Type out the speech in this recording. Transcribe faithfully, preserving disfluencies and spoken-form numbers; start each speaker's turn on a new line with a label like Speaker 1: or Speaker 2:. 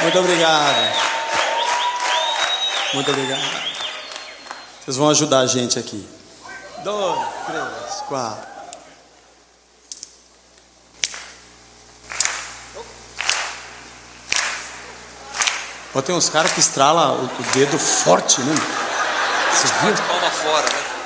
Speaker 1: Muito obrigado. Muito obrigado. Vocês vão ajudar a gente aqui. Dois, três, quatro. Ó, tem uns caras que estralam o, o dedo forte, né?
Speaker 2: Vocês viram? Palma fora, né?